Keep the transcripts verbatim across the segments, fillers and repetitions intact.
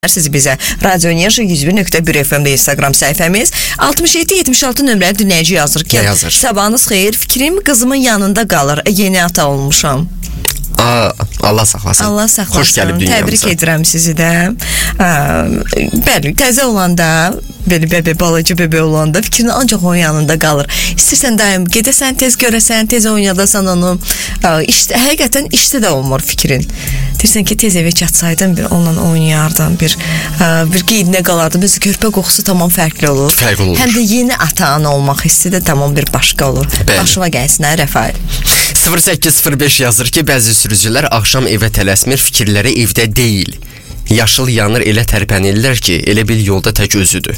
Siz bizə Radio Enerji yüz bir nöqtə bir F M-də Instagram səhifəmiz altmış yeddi yetmiş altı nömrəli dinləyici yazır ki, yazır? Sabahınız xeyir, fikrim qızımın yanında qalır, yeni ata olmuşam. Aa, Allah saxlasın. Allah saxlasın. Xoş gəlib dünyamıza. Təbrik edirəm sizi də. Bəli, təzə olanda, belə bebe, balaca bebe olanda fikrin ancaq onun yanında qalır. İstərsən daim gedəsən, tez görəsən, tez oynadasan onu. İşte, həqiqətən işdə də olmur fikrin. Deyirsən ki, tez evə çatsaydım, bir onunla oynayardım, bir, bir qeydinə qalardım. Biz körpə qoxusu tamam fərqli olur. Fərqli olur. Həm də yeni ata-ana olmaq hissi də tamam bir başqa olur. Bəli. Başıma gəlsin, hə, Rəfail. sıfır səkkiz sıfır beş yazır ki, bəzi sürücülər axşam evə tələsmir, fikirləri evdə deyil. Yaşıl yanır, elə tərpənirlər ki, elə bil yolda tək özüdür.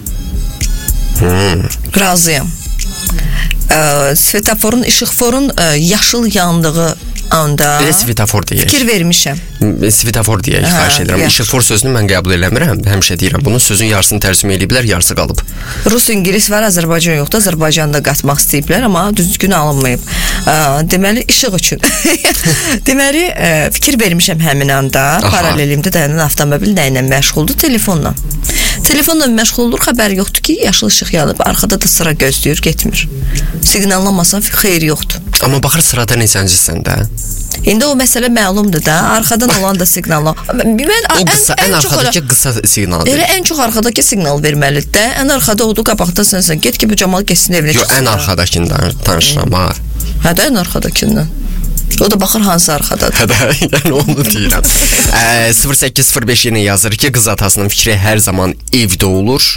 Hmm. Razıyam. Ə, svetoforun, işıqforun ə, yaşıl yandığı anda Elə svetofor deyək. fikir vermişəm. Svetofor deyək, xahiş edirəm. İşıqfor sözünü mən qəbul eləmirəm. Həmişə deyirəm, bunun sözün yarısını tərcümə ediblər, yarısı qalıb. Rus, İngilis var, Azərbaycan yoxdur. Azərbaycanda qatmaq istəyiblər, amma düzgün alınmayıb. Ə, deməli, işıq üçün. Deməli, ə, fikir vermişəm həmin anda. Aha. Paralelimdə dayanan avtomobil nə ilə məşğuldur? Telefonla. Telefonla məşğuldur, xəbər yoxdur ki, yaşıl işıq yanıb, arxada da sıra gözləyir, getmir. Siqnallamasan xeyir yoxdur. Amma baxır sırada neçəncisən də? İndi o məsələ məlumdur da, arxadan olan da siqnal. Mən, o qısa, ən, ən arxadakı qısa siqnal. Elə ən çox arxadakı siqnal verməlidir də. Ən arxada oldu, qabaqda sənsən. Get ki, bu Camal geçsin evinə. Yox, ən arxadakindən danışıram, ha. Hə də, ən arxadakindən. O da baxır hansı arxadadır. Hə də, yəni onu deyirəm. e, sıfır səkkiz sıfır beş yenə yazır ki, qız atasının fikri hər zaman evdə olur.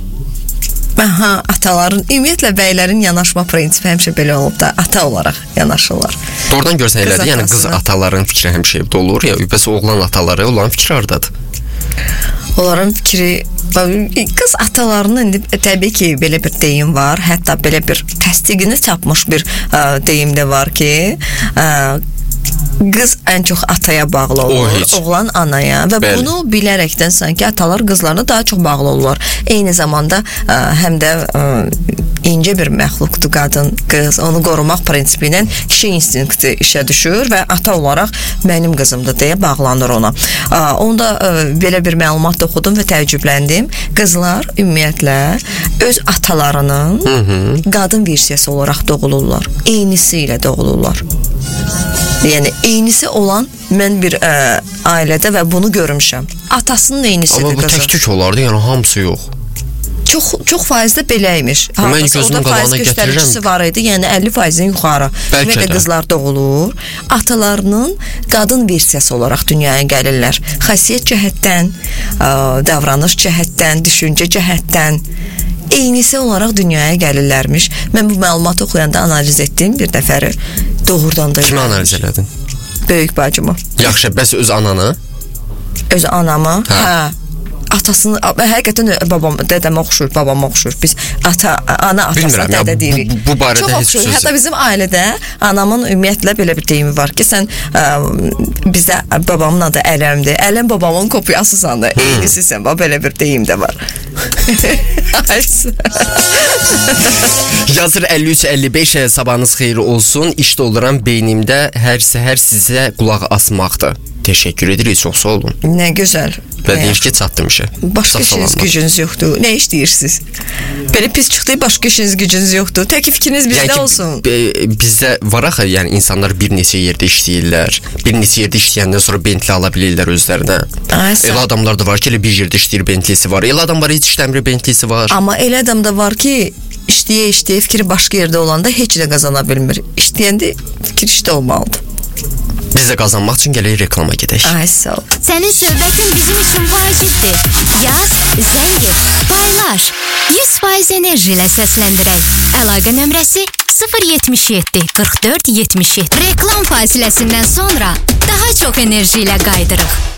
Aha, ataların, ümumiyyətlə bəylərin yanaşma prinsipi həmişə belə olub da, ata olaraq yanaşırlar. Doğrudan görsən elədir, yəni qız ataların fikri həmişə evdə olur ya, bəs oğlan ataları olan fikri hardadır? Onların fikri, qız atalarının indi təbii ki, belə bir deyim var, hətta belə bir təsdiqini çapmış bir ə, deyim də var ki, ə, qız ən çox ataya bağlı olur, oğlan anaya və Bəli. bunu bilərəkdən sanki atalar qızlarına daha çox bağlı olurlar. Eyni zamanda ə, həm də ə, incə bir məxluqdur qadın, qız, onu qorumaq prinsipi ilə kişi instinkti işə düşür və ata olaraq mənim qızımdır deyə bağlanır ona. Ə, onda ə, belə bir məlumat oxudum və təəccübləndim. Qızlar ümumiyyətlə öz atalarının Hı -hı. qadın versiyası olaraq doğulurlar. Eynisi ilə doğulurlar. Yəni eynisi olan mən bir ə, ailədə və bunu görmüşəm. Atasının eynisidir qızı. Amma bu tək-tük olardı, yəni hamısı yox. Çox çox faizdə beləymiş. Mən gözümün qabağına göstəricisi var idi. Yəni əlli faizdən yuxarı. Bəlkə də qızlar doğulur. Atalarının qadın versiyası olaraq dünyaya gəlirlər. Xasiyyət cəhətdən, ə, davranış cəhətdən, düşüncə cəhətdən eynisi olaraq dünyaya gəlirlərmiş. Mən bu məlumatı oxuyanda analiz etdim bir dəfəri. Doğrudan da. Kimi analiz elədin? Böyük bacımı. Yaxşı, bəs öz ananı? Öz anamı? Hə. Hə. Atasını, həqiqətən babam, dədəmə oxşur, babama oxşur. Biz ata, ana atasına dədə deyirik. Bu, bu barədə çox heç oxşur. sözü. Hətta bizim ailədə anamın ümumiyyətlə belə bir deyimi var ki, sən ə, bizdə babamın adı Ələmdir. Ələm babamın kopyasısan da, eynisisən. Bax, belə bir deyim də var. Yazır əlli üç əlli beş, sabahınız xeyir olsun. İşdə oluram, beynimdə hər səhər sizə qulaq asmaqdır. Təşəkkür edirik, çox sağ olun. Nə gözəl. Və deyir ki, çatdım işə. Başqa işiniz gücünüz yoxdur. Nə iş deyirsiniz? Belə pis çıxdı, başqa işiniz gücünüz yoxdur. Tək fikriniz bizdə yəni olsun. Bizdə var axı, yəni insanlar bir neçə yerdə işləyirlər. Bir neçə yerdə işləyəndən sonra Bentley ala bilirlər özlərinə. Elə adamlar da var ki, elə bir yerdə işləyir, Bentley'si var. Elə adam var, heç işləmir, Bentley'si var. Amma elə adam da var ki, işləyə işləyə fikri başqa yerdə olanda heç də qazana bilmir. İşləyəndə fikir işdə olmalıdır. Biz də qazanmaq üçün gələk reklama gedək. Ay, sağ ol. Sənin söhbətin bizim üçün vacibdir. Yaz, zəng et, paylaş. yüz faiz enerji ilə səsləndirək. Əlaqə nömrəsi sıfır yetmiş yeddi qırx dörd yetmiş yeddi. Reklam fasiləsindən sonra daha çox enerji ilə qaydırıq.